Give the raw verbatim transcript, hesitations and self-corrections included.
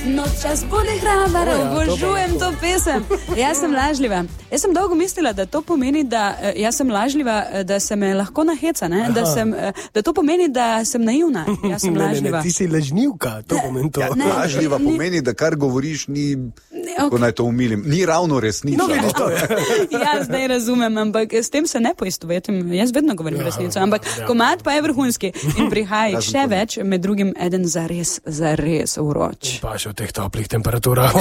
Nočas bodi hrabar, obožujem to pesem. Jaz sem lažljiva. Jaz sem dolgo mislila, da to pomeni, da jaz sem lažljiva, da se me lahko naheca, ne? Da, sem, da to pomeni, da sem naivna. Jaz sem lažljiva. Ne, ne, ti si lažnivka, to pomeni to. Ja, lažljiva pomeni, da kar govoriš ni, okay. Ko naj to umilim, ni ravno resnica. No, no. To ja, zdaj razumem, ampak s tem se ne poistovetim. Jaz vedno govorim ja, resnico, ampak ja. Komad pa je vrhunski in prihaja še več, med drugim eden zares, zares vroč. Pa še v teh toplih temperaturah.